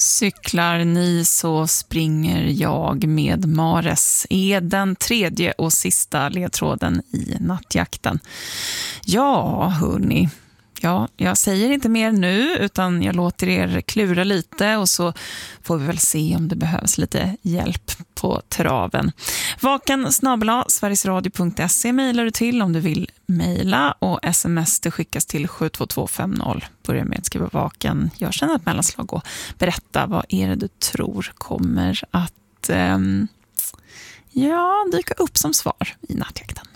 Cyklar ni så springer jag med Mares är den tredje och sista ledtråden i nattjakten. Ja, hörni. Ja, jag säger inte mer nu utan jag låter er klura lite och så får vi väl se om det behövs lite hjälp på traven. vaken@sverigesradio.se mejlar du till om du vill mejla och sms det skickas till 72250. Börja med att skriva vaken, gör sedan ett mellanslag och berätta vad är det du tror kommer att dyka upp som svar i nattjakten.